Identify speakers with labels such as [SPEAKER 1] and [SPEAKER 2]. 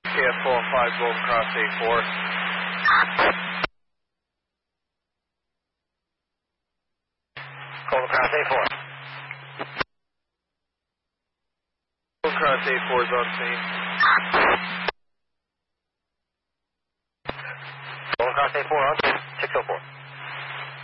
[SPEAKER 1] KF405 Golden Cross A4.
[SPEAKER 2] Golden Cross A4.
[SPEAKER 1] Golden Cross A4 is on scene.
[SPEAKER 2] Golden Cross A4 on scene. 604.